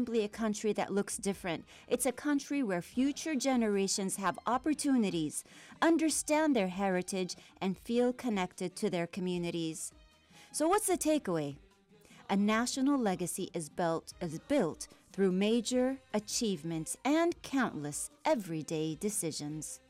simply a country that looks different. It's a country where future generations have opportunities, understand their heritage, and feel connected to their communities. So what's the takeaway? A national legacy is built through major achievements and countless everyday decisions.